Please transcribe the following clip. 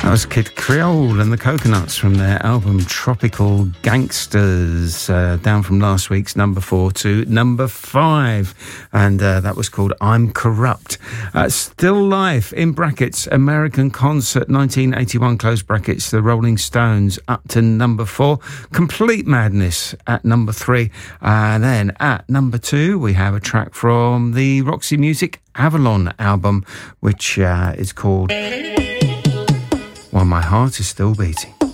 That was Kid Creole and the Coconuts from their album Tropical Gangsters, down from last week's number 4 to number 5, and that was called I'm Corrupt. Still Life, in brackets, American Concert 1981, close brackets, the Rolling Stones, up to number 4. Complete Madness at number 3, and then at number 2 we have a track from the Roxy Music Avalon album, which is called While My Heart Is Still Beating.